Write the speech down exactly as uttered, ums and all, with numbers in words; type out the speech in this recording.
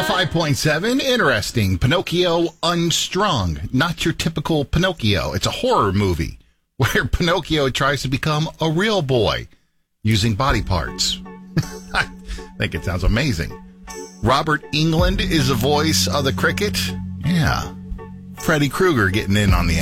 oh five point seven, interesting. Pinocchio Unstrung. Not your typical Pinocchio. It's a horror movie where Pinocchio tries to become a real boy using body parts. I think it sounds amazing. Robert Englund is the voice of the cricket. Yeah. Freddy Krueger getting in on the